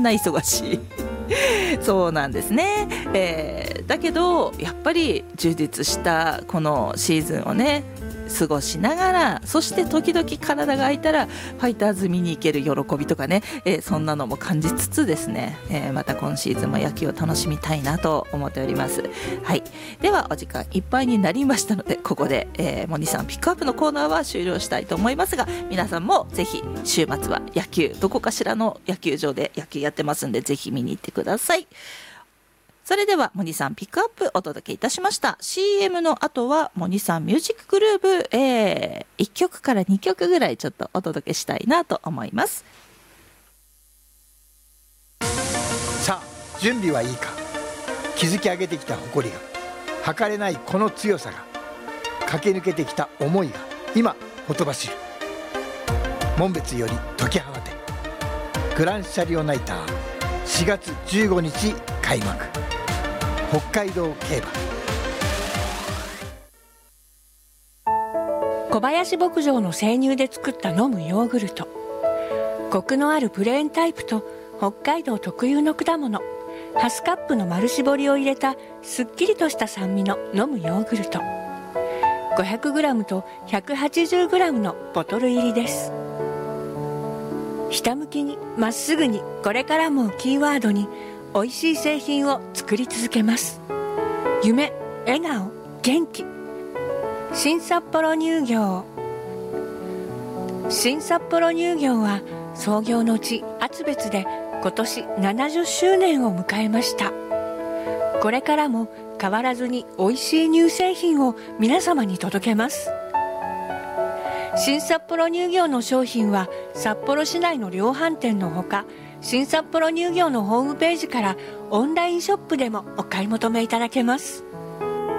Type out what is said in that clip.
な忙しいそうなんですね、だけどやっぱり充実したこのシーズンをね過ごしながら、そして時々体が空いたらファイターズ見に行ける喜びとかね、そんなのも感じつつですね、また今シーズンも野球を楽しみたいなと思っております。はい、ではお時間いっぱいになりましたので、ここで、モニさんピックアップのコーナーは終了したいと思いますが、皆さんもぜひ週末は野球、どこかしらの野球場で野球やってますんで、ぜひ見に行ってください。それではモニさんピックアップお届けいたしました。 CM の後はモニさんミュージックグルーブ、1曲から2曲ぐらいちょっとお届けしたいなと思います。 さあ準備はいいか。築き上げてきた誇りが、測れないこの強さが、駆け抜けてきた思いが今ほとばしる。紋別より解き放て、グランシャリオナイター4月15日開幕。北海道競馬。 小林牧場の生乳で作った飲むヨーグルト。コクのあるプレーンタイプと北海道特有の果物、ハスカップの丸搾りを入れたすっきりとした酸味の飲むヨーグルト。 500g と 180g のボトル入りです。ひたむきにまっすぐに、これからもキーワードに美味しい製品を作り続けます。夢、笑顔、元気。新札幌乳業。新札幌乳業は創業の地厚別で今年70周年を迎えました。これからも変わらずに美味しい乳製品を皆様に届けます。新札幌乳業の商品は札幌市内の量販店のほか、新札幌乳業のホームページからオンラインショップでもお買い求めいただけます。